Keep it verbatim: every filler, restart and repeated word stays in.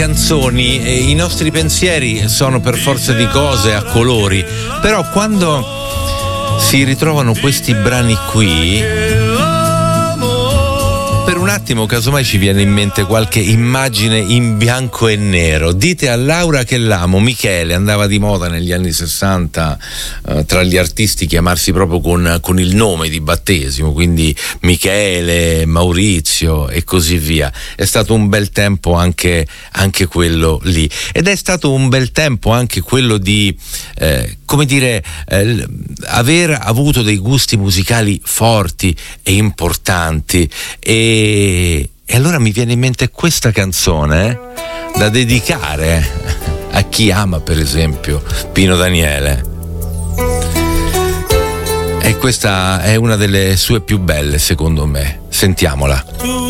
canzoni e i nostri pensieri sono per forza di cose a colori, però quando si ritrovano questi brani qui, per un attimo casomai ci viene in mente qualche immagine in bianco e nero. Dite a Laura che l'amo. Michele, andava di moda negli anni sessanta eh, tra gli artisti chiamarsi proprio con, con il nome di battesimo, quindi Michele, Maurizio e così via. È stato un bel tempo anche, anche quello lì, ed è stato un bel tempo anche quello di eh, come dire eh, aver avuto dei gusti musicali forti e importanti. E E, e allora mi viene in mente questa canzone eh, da dedicare a chi ama, per esempio, Pino Daniele. E questa è una delle sue più belle, secondo me. Sentiamola.